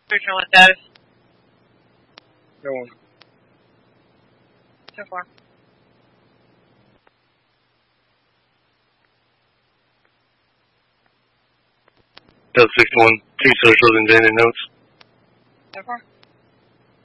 Search on status. No one. So far. Delta 61, 2 socials and Janet notes. So far.